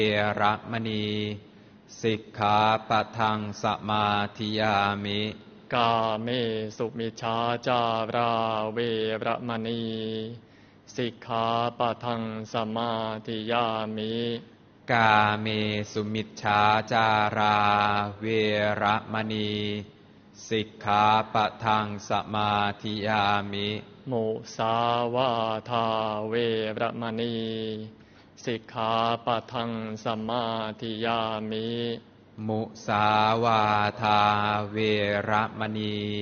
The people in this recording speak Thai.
ระมณีสิกขาปะทังสมาธิยามิกาเมสุมิจฉาจาราเวระมณีสิกขาปะทังสมาธิยามิกาเมสุมิจฉาจาราเวระมณีสิกขาปะทังสมาธิยามิมุสาวาทาเวระมณีสิกขาปะทังสมาธิยามิมุสาวาทาเวระมณี